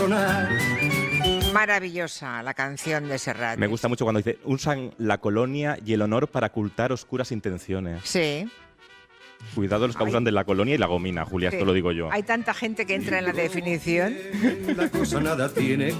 Maravillosa la canción de Serrat. Me gusta mucho cuando dice, usan la colonia y el honor para ocultar oscuras intenciones. Sí. Cuidado los que abusan de la colonia y la gomina, Julia, Sí. esto lo digo yo. Hay tanta gente que entra en la definición. La cosa nada tiene